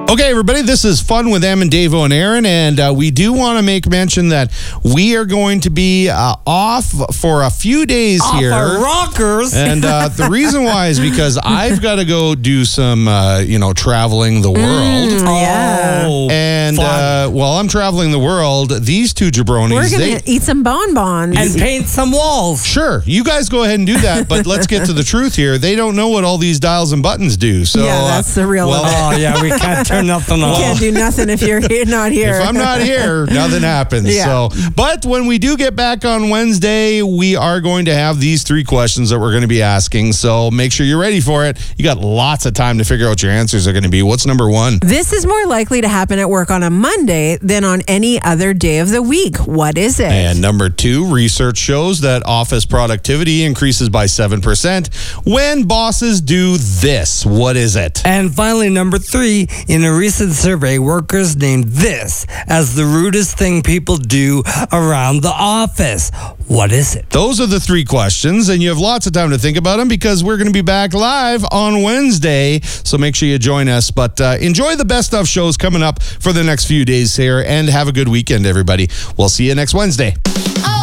Okay, everybody, this is Fun with Em and Davo and Aaron, and we do want to make mention that we are going to be off for a few days here. Off our rockers. And the reason why is because I've got to go do some, traveling the world. Yeah. And while I'm traveling the world, these two jabronis, We're going to eat some bonbons. And paint some walls. Sure, you guys go ahead and do that, but let's get to the truth here. They don't know what all these dials and buttons do. So yeah, that's the real one. Oh, yeah, we can't turn nothing You off. can't do nothing if you're not here. If I'm not here, nothing happens. Yeah. So, but when we do get back on Wednesday, we are going to have these 3 questions that we're going to be asking. So make sure you're ready for it. You got lots of time to figure out what your answers are going to be. What's number 1? This is more likely to happen at work on a Monday than on any other day of the week. What is it? And number 2, research shows that office productivity increases by 7% when bosses do this. What is it? And finally, number 3, in a recent survey, workers named this as the rudest thing people do around the office. What is it? Those are the 3 questions, and you have lots of time to think about them because we're going to be back live on Wednesday, so make sure you join us. But enjoy the best of shows coming up for the next few days here, and have a good weekend, everybody. We'll see you next Wednesday.